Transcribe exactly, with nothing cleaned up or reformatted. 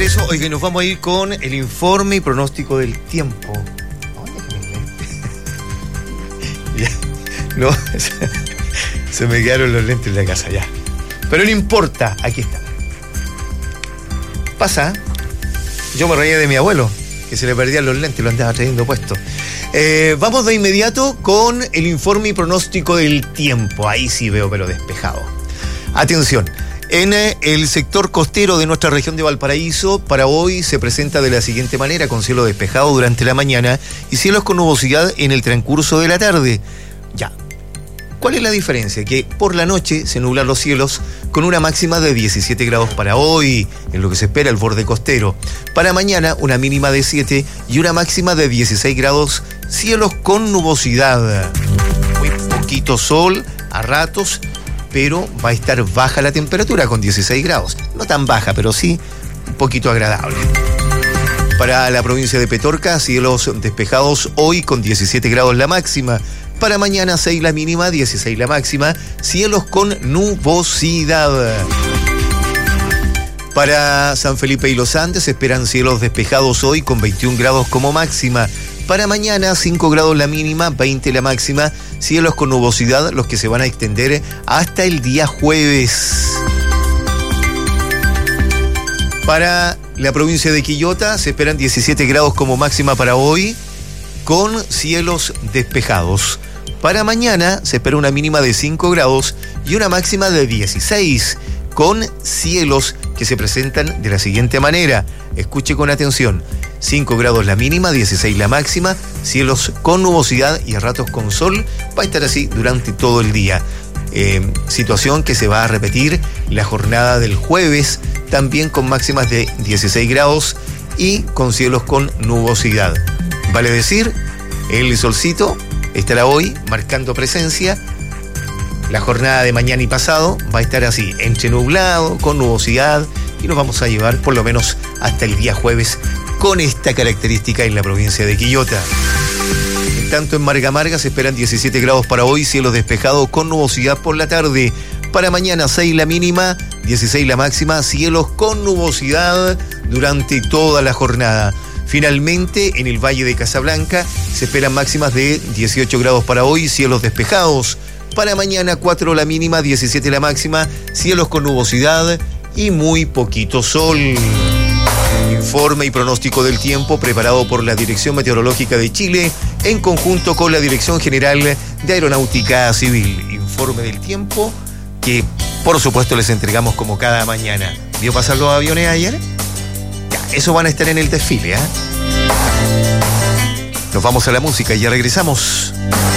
regreso. Oiga, nos vamos a ir con el informe y pronóstico del tiempo. Ya, no, se me quedaron los lentes en la casa ya. Pero no importa, aquí está. Pasa, yo me reía de mi abuelo, que se le perdían los lentes y lo andaba trayendo puesto. Eh, vamos de inmediato con el informe y pronóstico del tiempo. Ahí sí veo, pero despejado. Atención. En el sector costero de nuestra región de Valparaíso, para hoy se presenta de la siguiente manera, con cielo despejado durante la mañana y cielos con nubosidad en el transcurso de la tarde. Ya. ¿Cuál es la diferencia? Que por la noche se nublan los cielos con una máxima de diecisiete grados para hoy, en lo que se espera el borde costero. Para mañana, una mínima de siete y una máxima de dieciséis grados, cielos con nubosidad. Muy poquito sol a ratos, pero va a estar baja la temperatura con dieciséis grados. No tan baja, pero sí un poquito agradable. Para la provincia de Petorca, cielos despejados hoy con diecisiete grados la máxima. Para mañana seis la mínima, dieciséis la máxima, cielos con nubosidad. Para San Felipe y Los Andes esperan cielos despejados hoy con veintiún grados como máxima. Para mañana cinco grados la mínima, veinte la máxima, cielos con nubosidad, los que se van a extender hasta el día jueves. Para la provincia de Quillota se esperan diecisiete grados como máxima para hoy, con cielos despejados. Para mañana se espera una mínima de cinco grados y una máxima de dieciséis, con cielos que se presentan de la siguiente manera. Escuche con atención. cinco grados la mínima, dieciséis la máxima, cielos con nubosidad y a ratos con sol. Va a estar así durante todo el día. Eh, situación que se va a repetir la jornada del jueves, también con máximas de dieciséis grados y con cielos con nubosidad. Vale decir, el solcito estará hoy marcando presencia. La jornada de mañana y pasado va a estar así, entre nublado, con nubosidad, y nos vamos a llevar por lo menos hasta el día jueves con esta característica en la provincia de Quillota. En tanto, en Marga Marga se esperan diecisiete grados para hoy, cielos despejados con nubosidad por la tarde. Para mañana seis la mínima, dieciséis la máxima, cielos con nubosidad durante toda la jornada. Finalmente, en el Valle de Casablanca se esperan máximas de dieciocho grados para hoy, cielos despejados. Para mañana cuatro la mínima, diecisiete la máxima, cielos con nubosidad y muy poquito sol. Informe y pronóstico del tiempo preparado por la Dirección Meteorológica de Chile en conjunto con la Dirección General de Aeronáutica Civil. Informe del tiempo que, por supuesto, les entregamos como cada mañana. ¿Vio pasar los aviones ayer? Ya, eso van a estar en el desfile, ¿eh? Nos vamos a la música y ya regresamos.